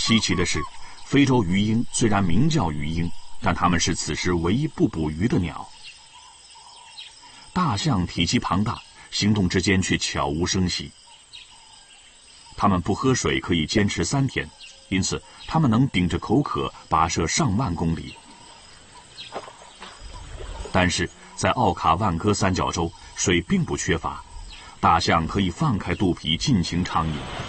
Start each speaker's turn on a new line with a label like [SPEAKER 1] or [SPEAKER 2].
[SPEAKER 1] 稀奇的是，非洲鱼鹰虽然名叫鱼鹰，但它们是此时唯一不捕鱼的鸟。大象体积庞大，行动之间却悄无声息。它们不喝水可以坚持3天，因此它们能顶着口渴跋涉上万公里。但是在奥卡万戈三角洲，水并不缺乏，大象可以放开肚皮尽情畅饮。